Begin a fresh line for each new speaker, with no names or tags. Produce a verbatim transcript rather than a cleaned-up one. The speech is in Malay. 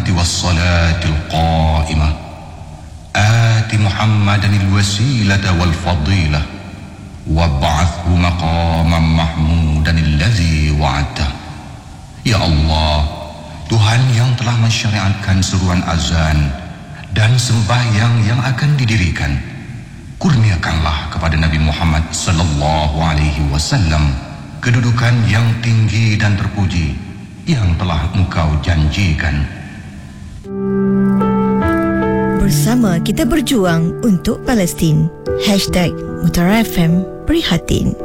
والصلاة القائمة آت محمدا الوسيلة والفضيلة وابعثه مقاما محمودا الذي وعدته. Ya Allah, Tuhan yang telah mensyariatkan seruan azan dan sembahyang yang akan didirikan, kurniakanlah kepada Nabi Muhammad sallallahu alaihi wasallam kedudukan yang tinggi dan terpuji yang telah Engkau janjikan.
Bersama kita berjuang untuk Palestin. Hashtag Mutara F M Prihatin.